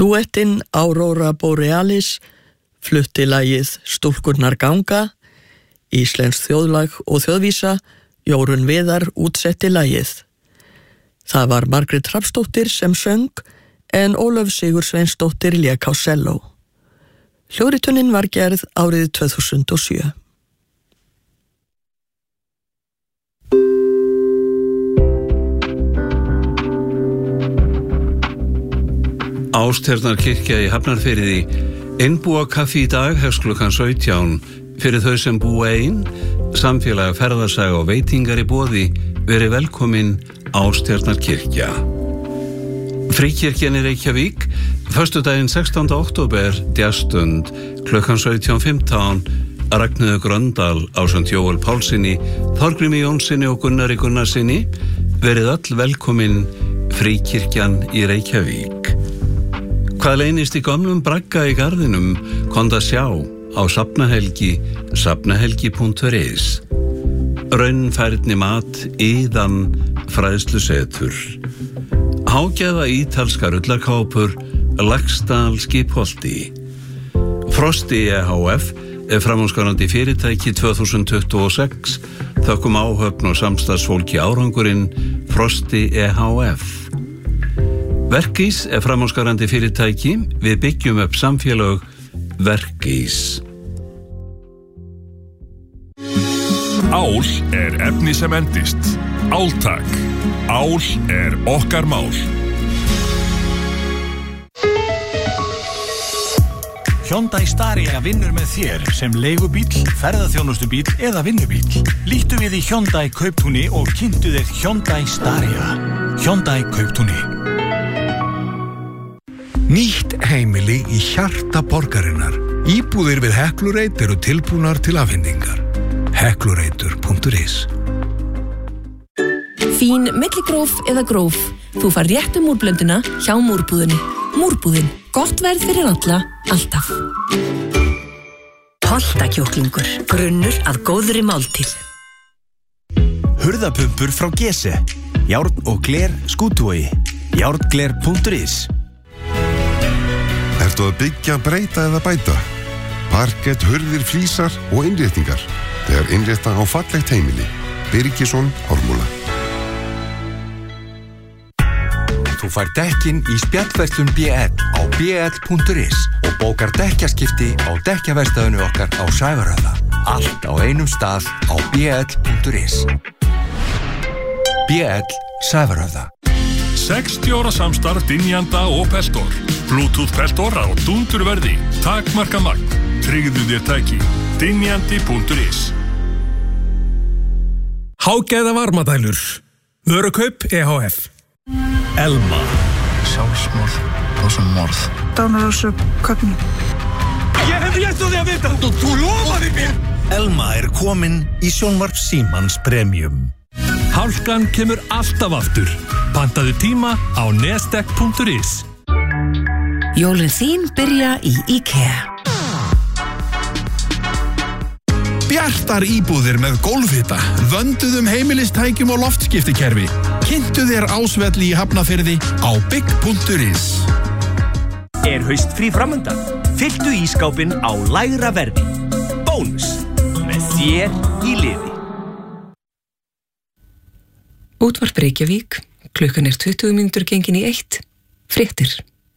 Dúettinn Aurora Borealis flutti lagið Stúlkurnar ganga, íslenskt þjóðlag og þjóðvísa, Jórunn Viðar útsetti lagið. Það var Margrét Hrafnsdóttir sem söng en Ólöf Sigursveinsdóttir lék á selló. Hljóðritunin var gerð árið 2007. Ástjarnarkirkja í Hafnarfirði. Einbúakaffi í dag hefst klukkan 17 fyrir þau sem búa ein, samfélag, ferðasaga og veitingar í boði. Verið velkomin Ástjarnarkirkja. Fríkirkjan í Reykjavík, föstudaginn 16. október, djastund, klukkan 17:15, Ragnheiður Gröndal ásamt Jóel Pálssyni, Þorgrími Jónsssyni og Gunnari Gunnarsyni. Verið öll velkomin Fríkirkjan í Reykjavík. Hvað leynist í gömlum bragga í garðinum, komdu að sjá á safnahelgi, safnahelgi.is. Raunfærni mat, íðan, fræðslusetur. Hágæða ítalska rullarkápur, Laxdal Skipholti. Frosti EHF framúrskarandi fyrirtæki 2026. Þökkum áhöfn og samstarfsfólki árangurinn, Frosti EHF. Verkís framúrskarandi fyrirtæki, við byggjum upp samfélag. Verkís. Ál efni sem endist. Áltak. Ál okkar mál. Hyundai Staria vinnur með þér sem leigubíll, ferðaþjónustubíll eða vinnubíll. Líttu við í Hyundai Kauptúni og kynntu þér Hyundai Staria. Hyundai Kauptúni. Nýtt heimili í hjarta borgarinnar. Íbúðir við Heklureitur eru tilbúnar til afhendingar. Heklureitur.is. Fín milligróf eða gróf. Þú fær réttu múrblönduna hjá Múrbúðinni. Múrbúðin. Gott verð fyrir alla, alltaf. Holtakjúklingur. Grunnur að góðri máltíð. Hurðapumpur frá Gese. Járn og gler Skútuvogi. Járngler.is. Ertu að byggja, breyta eða bæta? Parkett, hurðir, flísar og innréttingar. Þegar innrétta á fallegt heimili. Birgisson, Ármúla. Þú fær dekkin í spjallverslun BL á bl.is og bókar dekkjaskipti á dekkjaverstaðinu okkar á Sævarhöfða. Allt á einum stað á bl.is. BL Sævarhöfða. 60 ára samstarf Dynjanda og Peltor. Bluetooth Peltor á dúndurverði. Takmarka magn. Tryggðu þér tæki. Dynjandi.is. Hágæða varmadælur. Vörukaup EHF. Elma. Sjálfsmorð og sem morð. Dánarásöp köpnum. Ég hef rétt á því að vita. Þú lofaði mér. Elma komin í sjónvarp Símans Premium. Hálkan kemur alltaf aftur. Pantaðu tíma á nestek.is. Jólin þín byrja í IKEA. Bjartar íbúðir með gólfhita, vönduðum heimilistækjum og loftskiptikerfi. Kynntu þér Ásvelli í Hafnarfirði á bygg.is. Haustfrí framundan. Fylltu ískápinn á lægra verði. Bónus. Með þér í liði. Útvarp Reykjavík. Klukkan 20 mínútur gengin í 1. Fréttir.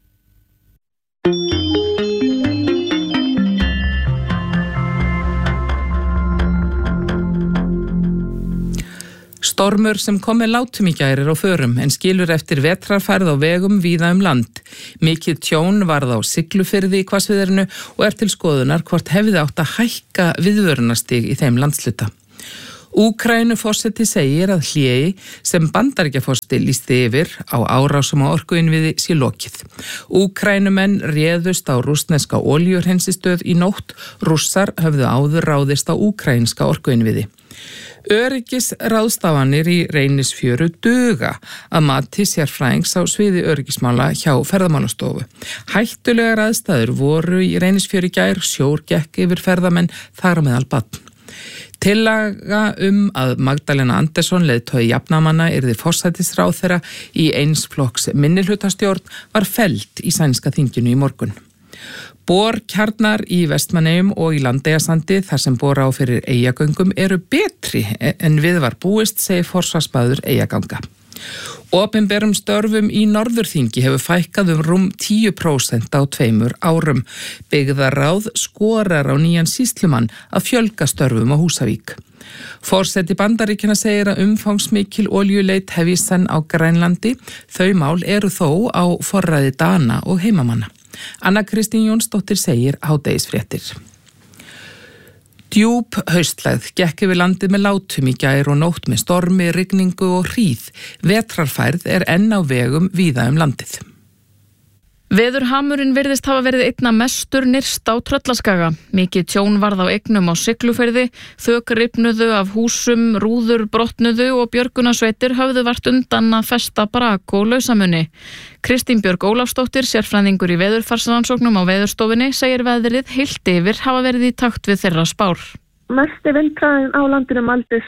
Stormur sem kom með látum í gær á förum en skilur eftir vetrarfærð á vegum víða land. Mikið tjón varð á Siglufirði í hvassviðrinu og til skoðunar hvort hefði átt að hækka viðvörunarsstig í þeim landsluta. Úkraínuforseti segir að hléi sem Bandaríkjaforseti lýsti yfir á árásum á orkuinnviði sé lokið. Úkraínumenn réðust á rússneska olíuhreinsistöð í nótt. Rússar höfðu áður ráðist á úkraínska orkuinnviði. Öryggisráðstafanir í Reynisfjöru duga að mati sérfræðings á sviði öryggismála hjá ferðamálastofu. Hættulegar aðstæður voru í Reynisfjöru í gær, sjór gekk yfir ferðamenn þar á meðal barn. Tillaga að Magdalena Andersson, leiðtogi jafnamanna, yrði forsætisráðherra í eins flokks minnihlutastjórn var felld í sænska þinginu í morgun. Borkjarnar í Vestmannaeyjum og í Landeyjasandi þar sem bora á fyrir Eyjagöngum eru betri en við var búist, segir forsvarsmaður Eyjaganga. Opinberum störfum í Norðurþingi hefur fækkað rúm 10% á 2 árum. Byggðarráð skorar á nýjan sýslumann að fjölga störfum á Húsavík. Forseti Bandaríkjanna segir að umfangsmikil olíuleit hefjist senn á Grænlandi. Þau mál eru þó á forræði Dana og heimamanna. Anna Kristín Jónsdóttir segir hádegisfréttir. Djúp haustlægð gekk yfir landið með látum í gær og nótt með stormi, rigningu og hríð. Vetrarfærð enn á vegum víða landið. Veðurhamurinn virðist hafa verið einna mestur nyrst á Tröllaskaga. Mikið tjón varð á eignum á Siglufirði, þök rifnuðu af húsum, rúður brotnuðu og björgunarsveitir höfðu vart undan að festa brak og lausamunni. Kristín Björg Ólafsdóttir, sérfræðingur í veðurfarsrannsóknum á Veðurstofunni, segir veðrið heilt yfir hafa verið í takt við þeirra spár. Mesti vindhraðinn á landinu mældist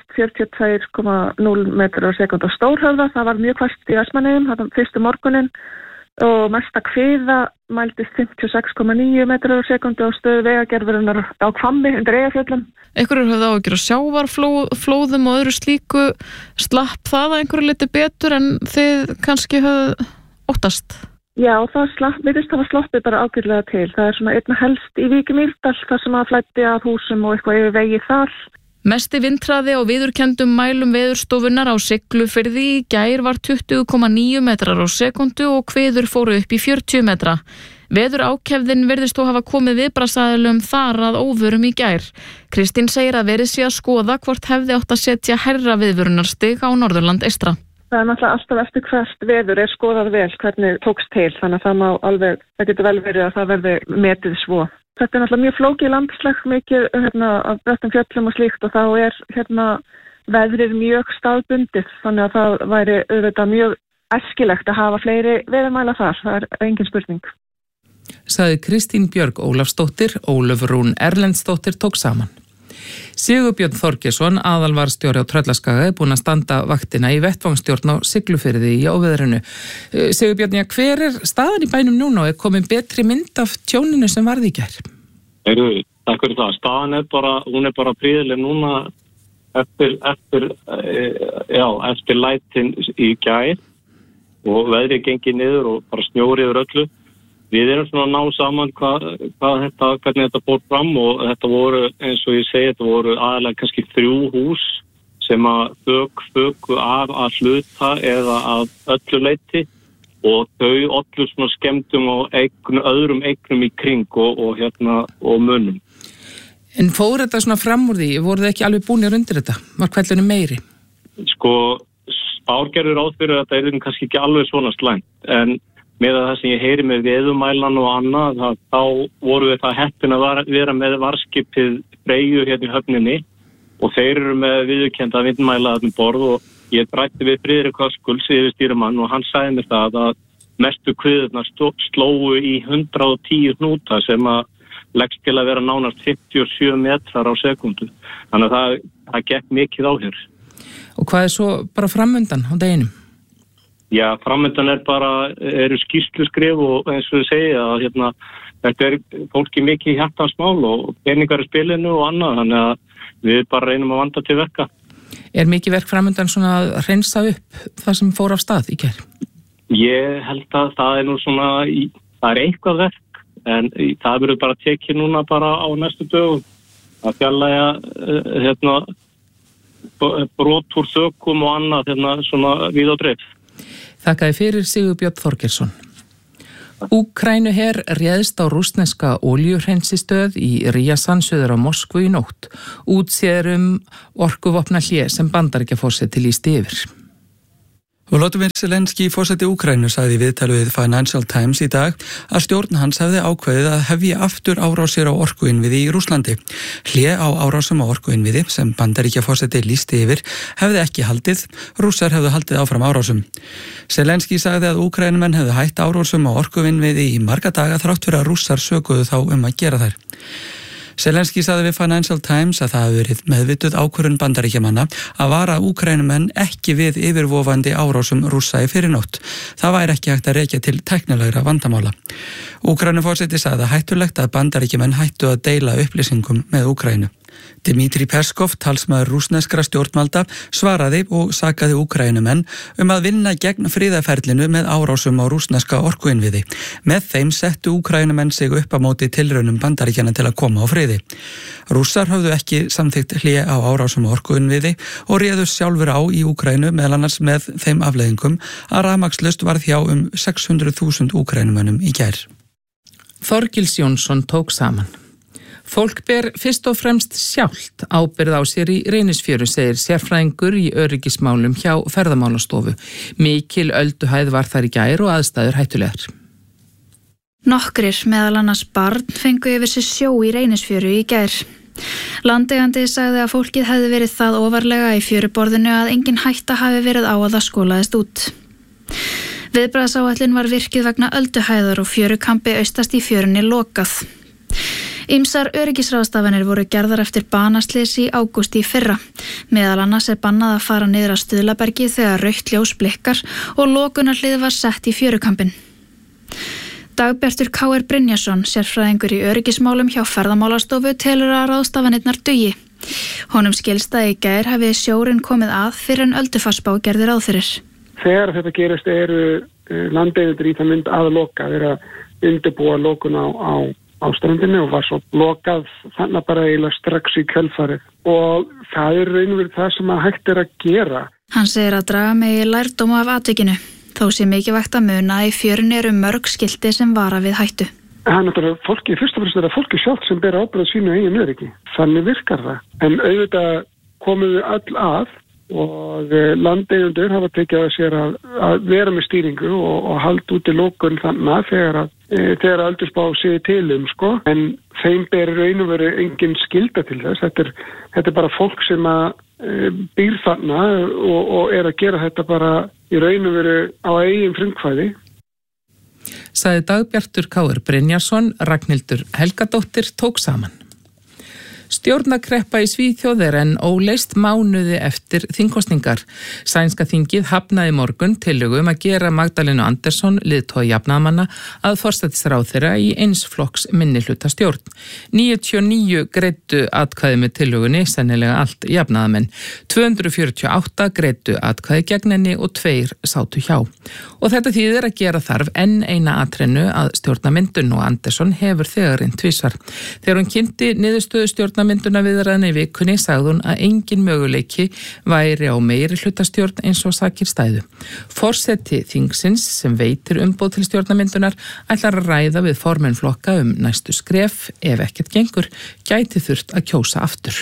42,0 metrar á sekúndu á Stórhöfða. Það var mjög hvasst í Vestmannaeyjum, þetta fyrstu morguninn. Og mesta kviða mældist 56,9 metrar á sekúndu á stöðu vegagerðarinnar á Hvammi undir Eyjafjöllum. Einhverjur höfðu áhyggjur af sjávarflóðum og öðru slíku. Slapp það að einhverju liti betur en þið kannski höfðu óttast? Já, það virðist hafa sloppið bara ágætlega til. Það svona einna helst í Vík í Mýrdal þar sem að flæddi að húsum og eitthvað yfir vegi þar. Mesti vindhraði á viðurkenndum mælum Veðurstofunnar á Siglufirði í gær var 20,9 metrar á sekúndu og kviður fóru upp í 40 metra. Veðurákefðin virðist þó hafa komið viðbragðsaðilum þar að óvörum í gær. Kristín segir að verið sé að skoða hvort hefði átt að setja hærra viðvörunarstig á Norðurland eystra. Það náttúrulega alltaf eftir hvert veður skoðað vel hvernig tókst til, þannig að það getur vel verið að það verði metið svo. Þetta náttúrulega mjög flókið landslag, mikið af brettum fjöllum og slíkt og þá veðrið mjög staðbundið, þannig að það væri auðvitað mjög æskilegt að hafa fleiri veðurmæla þar, það engin spurning. Sagði Kristín Björg Ólafsdóttir, Ólöf Rún Erlendsdóttir tók saman. Sigurbjörn Þorgeirsson, aðalvarðstjóri á Tröllaskaga, búinn að standa vaktina í vettvangsstjórn á Siglufirði í óveðrinu. Sigurbjörn, hver staðan í bænum núna og komin betri mynd af tjóninu sem varði í gær? Takk fyrir það. Staðan hún bara príðileg núna eftir lætin í gær og veðrið gengið niður og bara snjóri yfir öllu. Við erum svona að ná saman hvernig þetta fór fram og þetta voru, eins og ég segi, þetta voru aðalega kannski 3 hús sem að þöku af að hluta eða að öllu leyti og þau ollu svona skemmtum á öðrum eignum í kring og munum. En fór þetta svona fram úr því? Voru þið ekki alveg búnir undir þetta? Var hvellunum meiri? Spárgerður átt fyrir að þetta kannski ekki alveg svona slæmt, en með það sem ég heyri með veðumælan og annað, þá voru við það heppin að vera með varskipið Freyju í höfninni og þeir eru með viðurkennda vindmæla þarna borð og ég ræddi við Friðrik Höskulls yfirstýrimann og hann sagði mér það að mestu kviðurnar slóu í 110 hnúta sem að leggst til að vera nánast 57 metrar á sekúndu. Þannig að það gekk mikið á hér. Og hvað svo bara framundan á deginum? Já, framöndan eru skýrsluskrif og eins og þau segja að þetta fólki mikið hjartansmál og peningar í spilinu og annað, þannig að við bara reynum að vanda til verka. Mikið verk framöndan svona að hreinsa upp það sem fór af stað í gær? Ég held að það nú svona, það eitthvað verk, en það verður bara tekið núna bara á næstu dögum að fjarlægja brot úr þökum og annað svona víð og dreif. Þakkaði fyrir Sigurbjörn Þorgeirsson. Úkraínuher réðst á rússneska olíuhreinsistöð í Ryazan suður á Moskvu í nótt. Útséð orkuvopnahlé sem Bandaríkjaforseti lýsti yfir. Volodymyr Zelenský, forseti Úkraínu, sagði í viðtali við Financial Times í dag að stjórn hans hefði ákveðið að hefja aftur árásir á orkuinnviði í Rússlandi. Hlé á árásum á orkuinnviði sem Bandaríkjaforseti lýsti yfir hefði ekki haldið, Rússar hefðu haldið áfram árásum. Zelenský sagði að Úkraínumenn hefðu hætt árásum á orkuinnviði í marga daga þrátt fyrir að Rússar sökuðu þá að gera þær. Zelenski sagði við Financial Times að það hafi verið meðvituð ákvörðun Bandaríkjamanna að vara Úkraínumenn ekki við yfirvofandi árásum Rússa í fyrirnótt. Það væri ekki hægt að rekja til tæknilegra vandamála. Úkraínuforseti sagði hættulegt að Bandaríkjamenn hættu að deila upplýsingum með Úkraínu. Dmitri Peskov, talsmaður rússneskra stjórnvalda, svaraði og sakaði Úkraínumenn að vinna gegn friðarferlinu með árásum á rússneska orkuinnviði. Með þeim settu Úkraínumenn sig upp á móti tilraunum Bandaríkjanna til að koma á friði. Rússar höfðu ekki samþykkt hlé á árásum á orkuinnviði og réðust sjálfur á í Úkraínu meðal annars með þeim afleiðingum að rafmagnslaust varð hjá 600.000 Úkraínumönnum í gær. Þorgils Jónsson tók saman. Fólk ber fyrst og fremst sjálft ábyrgð á sér í Reynisfjöru, segir sérfræðingur í öryggismálum hjá ferðamálastofu. Mikil ölduhæð var þar í gær og aðstæður hættulegar. Nokkrir, meðal annars barn, fengu yfir sig sjó í Reynisfjöru í gær. Landeigandi sagði að fólkið hefði verið það ofarlega í fjöruborðinu að engin hætta hafi verið á að það skolaðist út. Viðbragðsáætlun var virkið vegna ölduhæðar og fjörukampi austast í fjörunni lokað. Ýmsar öryggisráðstafanir voru gerðar eftir banaslys í ágúst í fyrra. Meðal annars bannað að fara niður að Stuðlabergi þegar rautt ljós blikkar og lokunarhlið var sett í fjörukampinn. Dagbjartur K.R. Brynjarsson, sérfræðingur í öryggismálum hjá ferðamálastofu, telur að ráðstafanirnar dugi. Honum skilst að í gær hafi sjórinn komið að fyrir en öldufarsbá gerði ráð fyrir. Þegar þetta gerist eru landeigendur í það mynd að loka, þeir að undirbúa lokun á strandinu og var svo lokað þannig bara eiginlega strax í kjölfarið og það raunverið það sem að hægt að gera. Hann segir að draga megi lærdóm af atvikinu, þó sé mikilvægt að muna að í fjörunni eru mörg skilti sem vara við hættu. Það er náttúrulega fólki, fyrst og fremst er það fólki sjálft sem ber ábyrgð á sínu eigin öryggi. Þannig virkar það. En auðvitað komum við öll að og landeigendur hafa tekið að sér að vera með stýringu og halda út í lokun þannig þegar aldursbá sé til sko. En þeim ber raun og veru engin skylda til þess. Þetta er bara fólk sem að býr þannig og er að gera þetta bara í raun og veru á eigin frumkvæði. Sagði Dagbjartur K.R. Brynjarsson, Ragnhildur Helgadóttir tók saman. Stjórnarkreppa í Svíþjóð er enn óleist mánuði eftir þingkosningar. Sænska þingið hafnaði morgun tillögu að gera Magdalenu Andersson, leiðtoga jafnaðarmanna, að forsætisráðherra í einsflokks minnihluta stjórn. 99 greiddu atkvæði með tillögunni, sennilega allt jafnaðarmenn. 248 greiddu atkvæði gegn henni og 2 sátu hjá. Og þetta þýðir að gera þarf enn eina atrennu að stjórnarmyndun og Andersson hefur þegar reynt tvisvar. Þegar hún kynnti niðurstöðu stjórnarmyndunarviðræðna í vikunni sagði hún að engin möguleiki væri á meiri hlutastjórn eins og sakir stæðu. Forseti þingsins sem veitir umboð til stjórnarmyndunar ætlar að ræða við formenn flokka næstu skref, ef ekkert gengur, gæti þurft að kjósa aftur.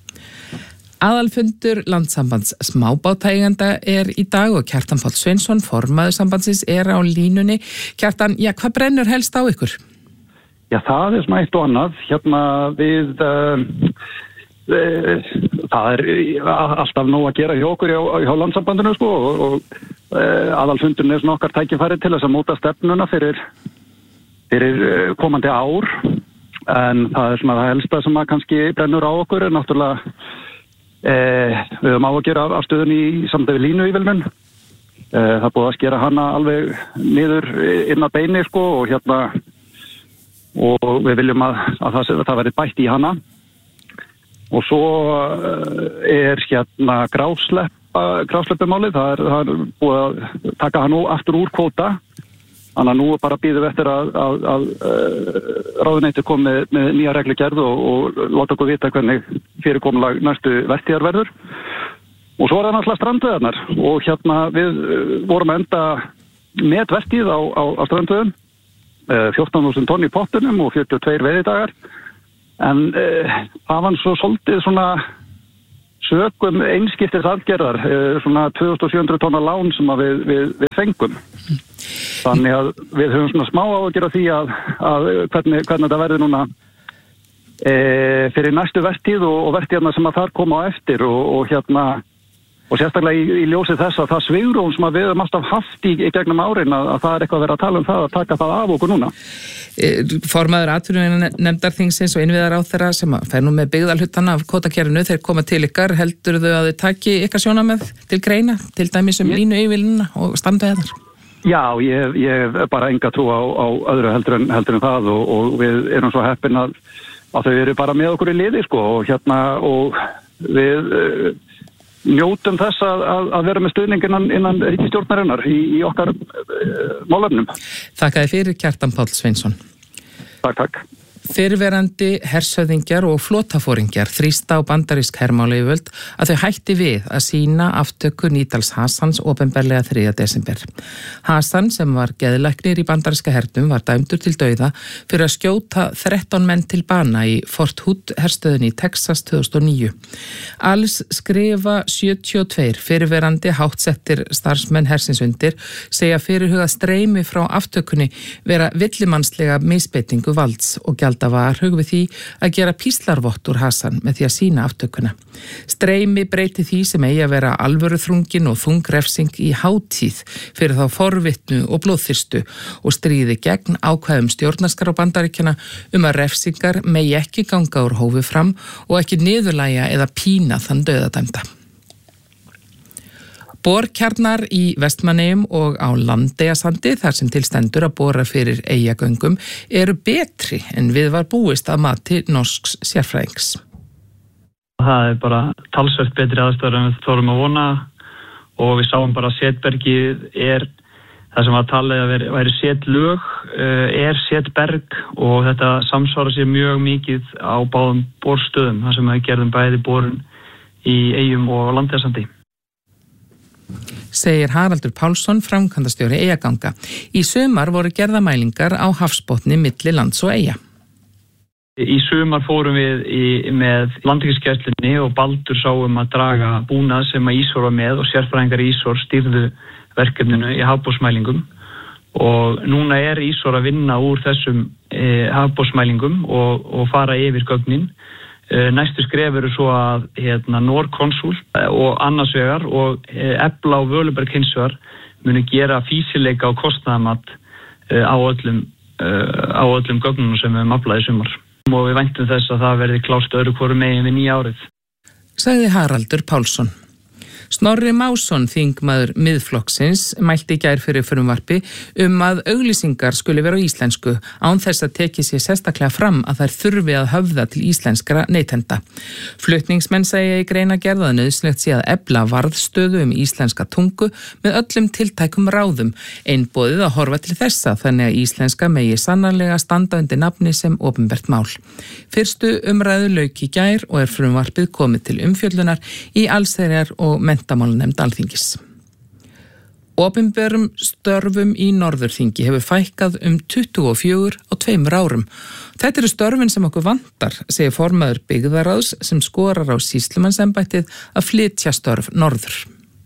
Aðalfundur Landssambands smábátaeigenda er í dag og Kjartan Páll Sveinsson, formaður sambandsins, er á línunni. Kjartan, hvað brennur helst á ykkur? Já, það er smætt og annað. Hérna við, það er alltaf nóg að gera hjá okkur hjá Landssambandinu sko og aðalfundurinn er svona okkar tækifæri til þess að móta stefnuna fyrir komandi ár. En það er svona það helsta sem að kannski brennur á okkur er náttúrulega við höfum á að gera afstöðun í samdæfi línuívilnun. Það búið að skera hana alveg niður inn að beini sko og við viljum að það verði bætt í hana. Og svo er grásleppumálið, það er búið að taka hann aftur úr kvóta. Þannig að nú bara býðum við eftir að ráðuneytið kom með nýja reglugerð og láta okkur vita hvernig fyrirkomulag næstu vertíðar verður. Og svo er það náttúrulega strandveiðarnar og við vorum að enda með vertíð á strandveiðum, 14.000 tonn í pottunum og 42 veiðidagar. En það var svo svolítið svona sökum einskiptis aðgerðar, svona 2700 tonna lán sem að við fengum. Þannig að við höfum svona smá áhyggjur af því að hvernig þetta verður núna fyrir næstu vertíð og vertíðarna sem að þar koma á eftir og Og sérstaklega í ljósi þess að það svigrúm sem við höfum alltaf haft í gegnum árin að það eitthvað verið að tala það að taka það af okkur núna. Formaður atvinnuveganefndarþingsins og innviðaráðherra sem fer nú með byggðalhutana af kvótakerfinu, þeir koma til ykkar, heldurðu að þau taki ykkar sjónarmið til greina, til dæmis línu yfirlínuna og standveiðar? Já, ég bara enga trú á öðru heldur en það og við erum svo heppin að þau eru bara með okkur í liði og og við njótum þess að vera með stuðning innan ríkisstjórnarinnar í okkar málefnum. Þakka þér fyrir, Kjartan Páll Sveinsson. Takk. Fyrrverandi hershöfðingjar og flotafóringjar þrýsta á bandarísk hermálayfirvöld að þau hætti við að sýna aftöku Nidals Hassans opinberlega 3. desember. Hassan, sem var geðlæknir í bandaríska hernum, var dæmdur til dauða fyrir að skjóta 13 menn til bana í Fort Hood herstöðinni í Texas 2009. Alls skrifa 72 fyrrverandi háttsettir starfsmenn hersins undir, segja fyrirhuga streymi frá aftökunni vera villimannslega misbeitingu valds og gjalda var hug við því að gera píslarvott úr Hassan með því að sýna aftökuna. Streymi breyti því sem eigi að vera alvöru þrungin og þungrefsing í hátíð fyrir þá forvitnu og blóðþyrstu og stríði gegn ákvæðum stjórnarskrár Bandaríkjanna að refsingar megi ekki ganga úr hófi fram og ekki niðurlægja eða pína þann dauðadæmda. Borkjarnar í Vestmannaeyjum og á Landeyjasandi, þar sem til stendur að bora fyrir eyjagöngum, eru betri en við var búist að mati norsks sérfræðings. Það bara talsvert betri aðstæður en við þorum að vona og við sáum bara að setbergið það sem var talið að væri setlög, setberg og þetta samsvarar sér mjög mikið á báðum borstöðum, þar sem við gerðum bæði borun í Eyjum og Landeyjasandi. Segir Haraldur Pálsson, framkvæmdastjóri Eyjaganga. Í sumar voru gerðamælingar á hafsbotni milli lands og eyja. Í sumar fórum við með landhelgisgæslunni og Baldur sáum að draga búnað sem að Ísor var með og sérfræðingar Ísor stýrðu verkefninu í hafsbotnsmælingum og núna Ísor að vinna úr þessum hafsbotnsmælingum og fara yfir gögnin. Næstu skref eru svo að Norconsult og annars vegar og Efla og Völuberg hins vegar munu gera fýsileika og kostnaðarmat á öllum gögnunum sem við höfum aflað í sumar. Og við væntum þess að það verði klárt öðru hvoru megin við nýja árið. Sagði Haraldur Pálsson. Snorri Másson, þingmaður Miðflokksins, mælti í gær fyrir frumvarpi að auglýsingar skuli vera á íslensku án þess að tekið sér sérstaklega fram að þær þurfi að höfða til íslenskra neytenda. Flutningsmenn segja í greinargerð að nauðsynlegt sé að efla varðstöðu íslenska tungu með öllum tiltækum ráðum, einboðið að horfa til þessa þannig að íslenska megi sannarlega standa undir nafni sem opinbert mál. Fyrstu umræðu lauk í gær og frumvarpið komið til umfjöllunar í allsherjar og menntamálanefnd Alþingis. Opinberum störfum í Norðurþingi hefur fækkað 24 á 2 árum. Þetta eru störfin sem okkur vantar, segir formaður byggðaráðs sem skorar á sýslumannsembættið að flytja störf norður.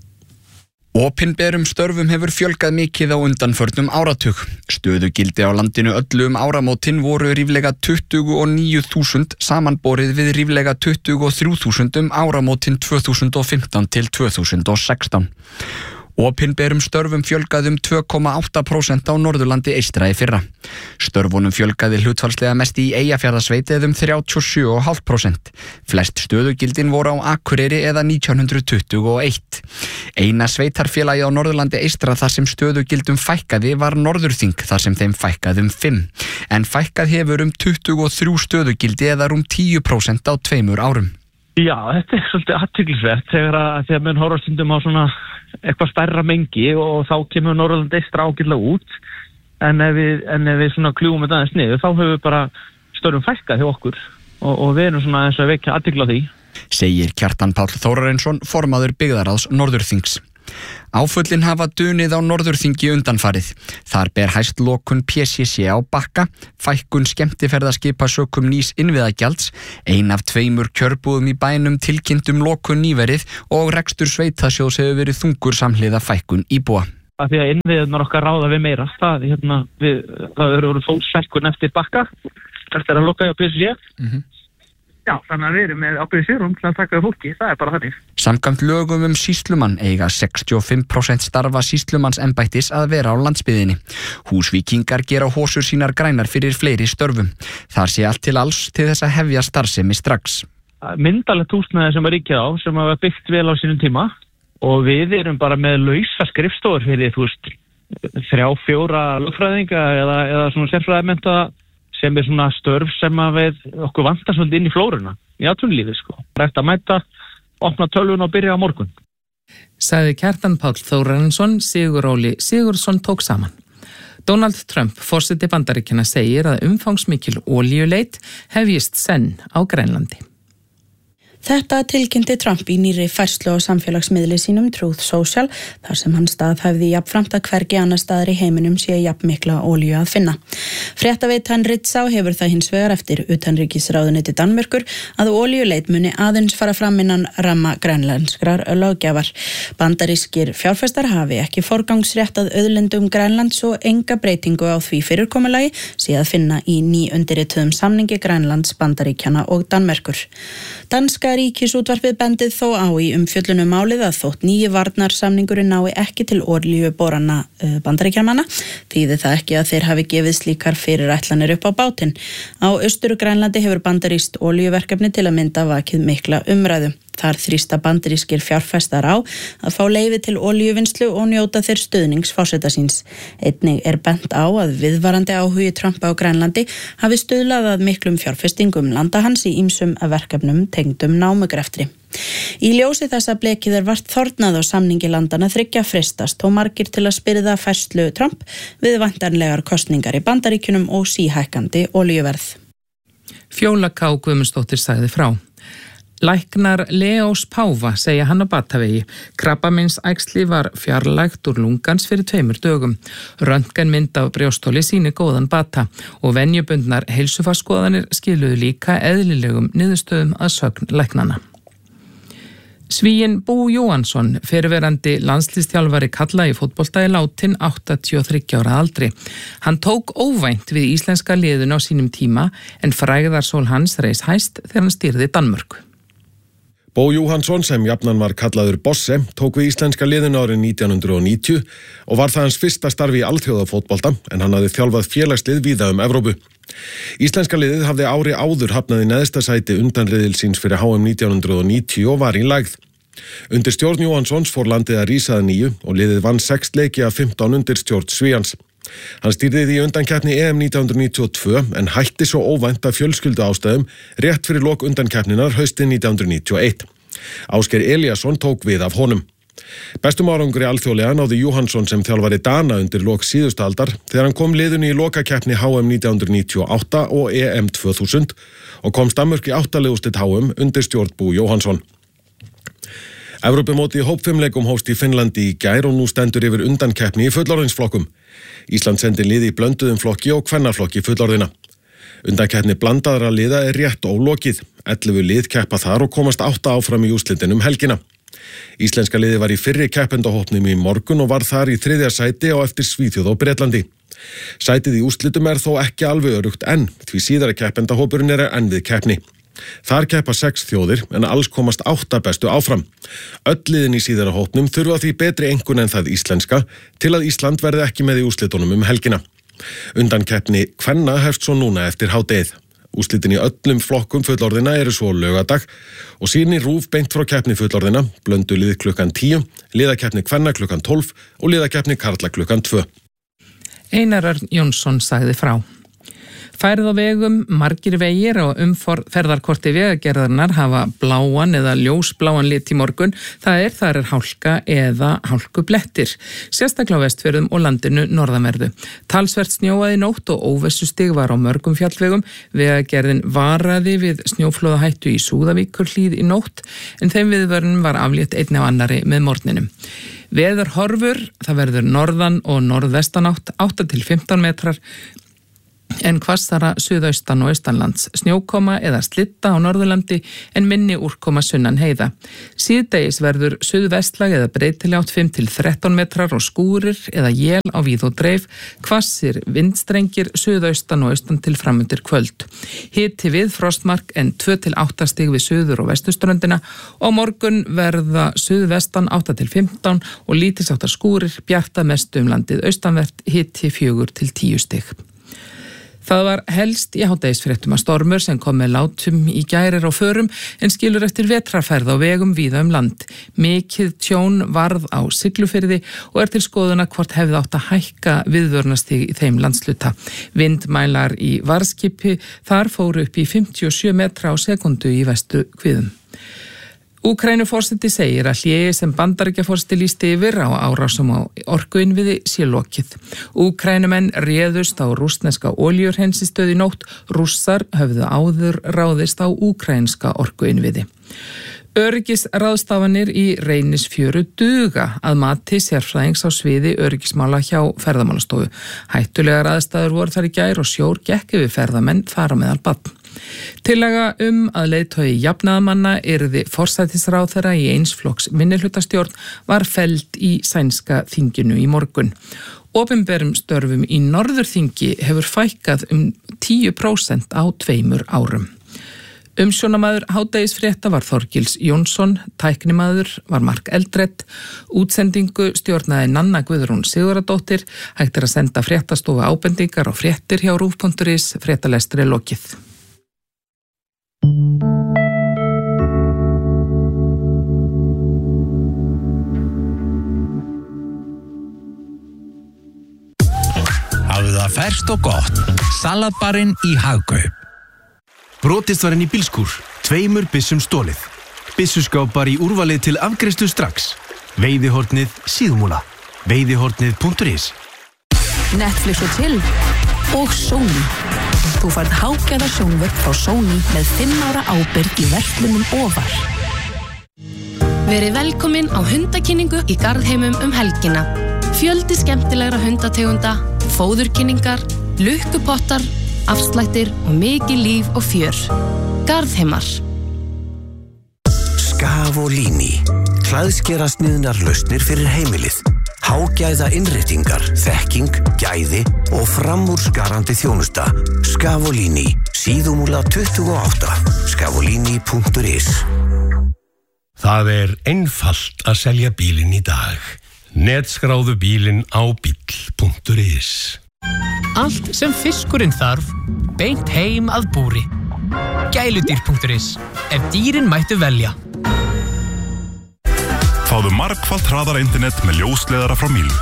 Opinberum störfum hefur fjölgað mikið á undanförnum áratug. Stöðugildi á landinu öllu áramótin voru ríflega 29.000 samanborið við ríflega 23.000 áramótin 2015 til 2016. Opinberum störfum fjölgaði 2,8% á Norðurlandi eystra í fyrra. Störfunum fjölgaði hlutfallslega mest í Eyjafjarðarsveit eða 37,5%. Flest stöðugildin voru á Akureyri eða 1921. Eina sveitarfélagi á Norðurlandi eystra þar sem stöðugildum fækkaði var Norðurþing þar sem þeim fækkaði 5. En fækkað hefur 23 stöðugildi eða 10% á 2 árum. Já, þetta svolítið athyglisvert þegar menn horfa stundum á svona eitthvað stærra mengi og þá kemur Norðurland eystra ágætlega út en ef við svona kljúum þetta aðeins niður þá höfum við bara störfum fækkað hjá okkur og við erum svona eins og að vekja athygli á því. Segir Kjartan Páll Þórarinsson, formaður byggðaráðs Norðurþings. Áföllin hafa dunið á Norðurþingi undanfarið. Þar ber hæst lokun PCC á Bakka, fækkun skemmtiferðaskipa sökum nýs innviðagjalds, ein af 2 kjörbúðum í bænum tilkynntum lokun nýverið og rekstur sveitasjóðs hefur verið þungur samhliða fækkun íbúa. Af því að innviðirnar okkar ráða við meira. Það eru fólksfækkun eftir Bakka, eftir að loka hjá PCC. Já, þannig að við erum með ábyrgð sérum til að taka fólki, það bara þannig. Samkvæmt lögum sýslumann eiga 65% starfa sýslumannsembættis að vera á landsbyggðinni. Húsvíkingar gera hósur sínar grænar fyrir fleiri störfum. Þar sé allt til alls til þess að hefja starfsemi strax. Myndalegt húsnæði sem að ríkja á, sem að var byggt vel á sínum tíma og við erum bara með lausa skrifstofur fyrir, 3-4 lögfræðinga eða svona sérfræðimennta sem svona störf sem að við okkur vantar svolítið inn í flóruna, í atvinnulífi Rætt að mæta, opna tölvun og byrja á morgun. Sagði Kjartan Páll Þórarinsson, Sigur Óli Sigurðsson tók saman. Donald Trump, forseti Bandaríkjanna, segir að umfangsmikil olíuleit hefjist senn á Grænlandi. Þetta tilkynnti Trump í nýrri færslu á samfélagsmiðli sínum Truth Social, þar sem hann staðhæfði jafnframt að hvergi annar staðar í heiminum sé jafnmikla olíu að finna. Fréttaveitan Ritzau hefur það hins vegar eftir utanríkisráðuneyti Danmerkur að olíuleit muni aðeins fara fram innan ramma grænlenskrar löggjafar. Bandarískir fjárfestar hafi ekki forgangsrétt að auðlindum Grænlands og enga breytingu á því fyrirkomulagi sé að finna í nýundirrituðum samningi Grænlands, Bandaríkjanna og Danmerkur. Danska ríkisútvarpið bendið þó á í umfjöllunum málið að þótt nýji varnarsamningurinn nái ekki til olíuborana Bandaríkjamanna, þýðir það ekki að þeir hafi gefið slíkar fyrirætlanir upp á bátinn. Á Austur-Grænlandi hefur bandarískt olíuverkefni til að mynda vakið mikla umræðu. Þar þrýsta bandarískir fjárfestar á að fá leyfi til olíuvinnslu og njóta þeir stuðnings forseta síns. Einnig bent á að viðvarandi áhugi Trump á Grænlandi hafi stuðlað að miklum fjárfestingum landa hans í ýmsum verkefnum tengdum námugreftri. Í ljósi þess að blekið vart þornað á samningi landana þriggja frestast og margir til að spyrða færslu Trump við væntanlegar kosningar í Bandaríkjunum og síhækkandi olíuverð. Fjóla K. Guðmundsdóttir sagði frá. Læknar Leós Páfa segja hann á Batavegi. Krabbameinsæxli var fjarlægt úr lungans fyrir 2 dögum. Röntgenmynd af brjóstóli sýnir góðan bata og venjubundnar heilsufarsskoðanir skiluðu líka eðlilegum niðurstöðum að sögn læknanna. Svíinn Bú Jóhansson, fyrrverandi landslýstjálfari karla í fótbolta er látin 83 ára aldri. Hann tók óvænt við íslenska liðinu á sínum tíma en frægðarsól hans reis hæst þegar hann stýrði Danmörku. Bó Jóhansson, sem jafnan var kallaður Bosse, tók við íslenska liðinu árið 1990 og var það hans fyrsta starfi í alþjóðafótbolta en hann hafði þjálfað félagslið víða Evrópu. Íslenska liðið hafði ári áður hafnað í neðsta sæti undanriðil síns fyrir HM 1990 og var í lægð. Undir stjórn Jóhanssons fór landið að rísa að nýju og liðið vann 6 leiki af 15 undir stjórn Svíans. Hann stýrði í undankeppni EM 1992 en hætti svo óvænt af fjölskylduástæðum rétt fyrir lok undankeppninar haustið 1991. Ásgeir Elíasson tók við af honum. Bestum árangri alþjóðlega náði Jóhannsson sem þjálfari Dana undir lok síðustu aldar þegar hann kom liðinu í lokakeppni HM 1998 og EM 2000 og komst Danmörk í 8 liðúrslit HM undir stjórn Bú Jóhansson. Evrópumótið í hópfimleikum hófst í Finnlandi í gær og nú stendur yfir undankeppni í fullorðinsflokkum. Ísland sendi liði í blönduðum flokki og kvennaflokki fullorðina. Undankeppni blandaðra liða er rétt ólokið. 11 lið keppa þar og komast 8 áfram í úrslitin helgina. Íslenska liði var í fyrri keppendahópnum í morgun og var þar í 3. sæti á eftir Svíþjóð og Bretlandi. Sætið í úrslitum er þó ekki alveg öruggt enn, því síðara keppendahópurinn er enn við keppni. Þar keppa 6 þjóðir en alls komast 8 bestu áfram. Öll liðin í síðara hópnum þurfa því betri einkunn en það íslenska til að Ísland verði ekki með í úrslitunum helgina. Undankeppni kvenna hefst svo núna eftir hádegið. Úrslitin í öllum flokkum fullorðina eru svo laugardag og sýnir RÚV beint frá keppni fullorðina, blöndulið klukkan 10, liðakeppni kvenna klukkan 12 og liðakeppni karla klukkan 2. Einar Örn Jónsson sagði frá. Færð á vegum, margir vegir og umferðarkorti vegagerðarnar hafa bláan eða ljósbláan lit í morgun. Þar er hálka eða hálkublettir, sérstaklega á Vestfjörðum og landinu norðanverðu. Talsvert snjóaði nótt og óvissustig var á mörgum fjallvegum. Vegagerðin varaði við snjóflóðahættu í Súðavíkurhlíð í nótt en þeim viðvörunum var aflétt einni á annari með morgninum. Veður horfur, það verður norðan og norðvestanátt 8 til 15 metrar en hvassara suðaustan og austanlands, snjókoma eða slitta á Norðurlandi en minni úrkoma sunnan heiða. Síðdegis verður suðvestlag eða breytileg átt 5-13 metrar og skúrir eða él á víð og dreif, hvassir vindstrengir suðaustan og austan til framundir kvöld. Hiti við frostmark en 2-8 stig við suður og vestuströndina og morgun verða suðvestan 8-15 og lítilsháttar skúrir, bjarta mestu landið austanvert, hiti 4-10 stig. Það var helst í hádegisfréttum að stormur sem kom með látum í gær á förum en skilur eftir vetrarfærð á vegum víða land. Mikið tjón varð á Siglufirði og til skoðuna hvort hefði átt að hækka viðvörunastig í þeim landsluta. Vindmælar í Varskipi þar fóru upp í 57 metra á sekundu í vestu kviðum. Úkraínuforseti segir að hléi sem Bandaríkjaforseti lýsti yfir á árásum á orkuinnviði sé lokið. Úkraínumenn réðust á rússneska olíuhreinsstöð í nótt, Rússar höfðu áður ráðist á úkraínska orkuinnviði. Öryggisráðstafanir í Reynisfjöru duga að mati sérfræðings á sviði öryggismála hjá ferðamálastofu. Hættulegar aðstæður voru þar í gær og sjór gekk yfir ferðamenn þar á meðal barn. Tillaga að leiðtogi jafnaðamanna yrði forsætisráðherra í einsflokks minnihlutastjórn var felld í sænska þinginu í morgun. Opinberum störfum í Norðurþingi hefur fækkað 10% á 2 árum. Umsjónamaður hádegisfrétta var Þorgils Jónsson, tæknimaður var Mark Eldredd, útsendingu stjórnaði Nanna Guðrún Sigurðardóttir, hægt að senda fréttastofu ábendingar og fréttir hjá rúv.is, fréttalestri lokið. Hafðu það ferskt og gott. Salatbarinn í Hagkaup. Brotist var inn í bílskúr, 2 byssum stolið. Byssuskápar í úrvalið til afgreiðslu strax. Veiðihornið síðumúla. Veiðihornið.is. Netflix og chill og Sony. Þú færð hágæða sjónvörp frá Sony með 5 ára ábyrgð í verslunum ofar. Verið velkomin á hundakynningu í Garðheimum helgina. Fjöldi skemmtilegra hundategunda, fóðurkynningar, lukkupottar, afslættir og mikið líf og fjör. Garðheimar. Scavolini. Klæðskerasniðnar lausnir fyrir heimilið. Hágæða innréttingar, þekking, gæði og framúrskarandi þjónusta. Scavolini, síðumúla 28, scavolini.is. Það einfalt að selja bílinn í dag. Netskráðu bílinn á bíll.is. Allt sem fiskurinn þarf, beint heim að búri. Gæludýr.is. Ef dýrin mættu velja. Fáðu margfalt hraðara internet með ljósleiðara frá Mílu.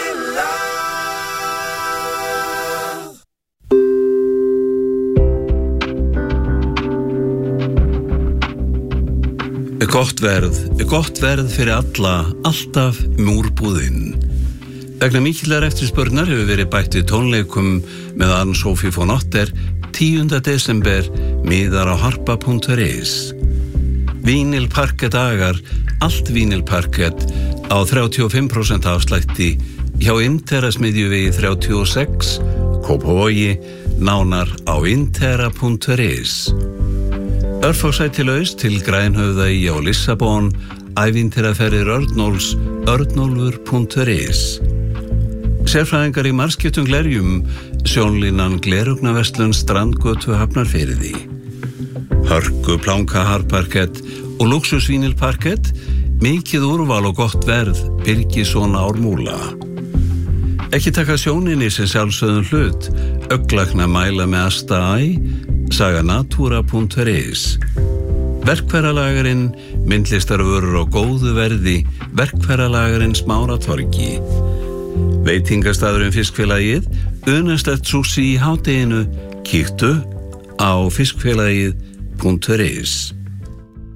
Gott verð fyrir alla, alltaf Múrbúðinn. Vegna mikillar eftirspurnar hefur verið bætt við tónleikum með Anne-Sophie von Otter 10. desember miðar á harpa.is. Vínilparkett dagar, allt vínilparkett á 35% afslætti hjá Interasmiðjuvegi 36, Kópavogi, nánar á intera.is. Örfársætilaust til Grænhöfðaey á Lissabon, ævintýraferðir Örnólfs, örnólfur.is. Sérfræðingar í margskiptum glerjum, sjónlínan Glerugnaverslun Strandgötu Hafnarfirði. Hörku plankaharparkett og luxusvínilparkett, mikið úrval og gott verð, Birgisson Ármúla. Ekki taka sjóninni sem sjálfsögðum hlut, augnlækna mæla með Asta Æ, saganatura.is. Verkfæralagarinn, myndlistarvörur á góðu verði, Verkfæralagarinn Smáratorgi. Veitingastaðurinn Fiskfélagið, Unastett Sushi í hádeginu, kíktu á fiskfélagið.is.